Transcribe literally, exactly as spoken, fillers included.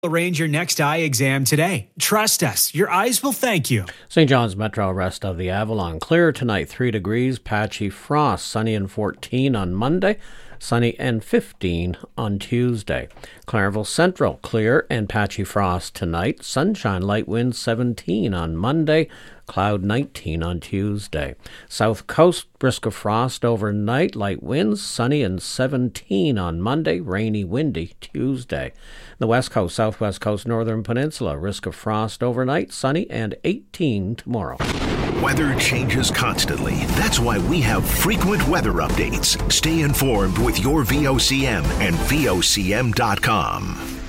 Arrange your next eye exam today. Trust us, your eyes will thank you. Saint John's Metro rest of the Avalon. Clear tonight, three degrees, patchy frost, sunny and fourteen on Monday, sunny and fifteen on Tuesday. Clareville Central, clear and patchy frost tonight, sunshine, light winds seventeen on Monday, cloud nineteen on Tuesday. South Coast, brisk of frost overnight, light winds, sunny and seventeen on Monday, rainy, windy Tuesday. The West Coast, Southwest Coast, Northern Peninsula, risk of frost overnight, sunny and eighteen tomorrow. Weather changes constantly. That's why we have frequent weather updates. Stay informed with your V O C M and V O C M dot com.